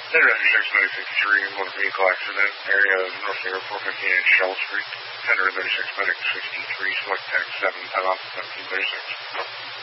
Center 36, medic 63, motor vehicle accident, area of North Air 458 Shell Street. Center 36, medic 63, select text 7, time off 1736.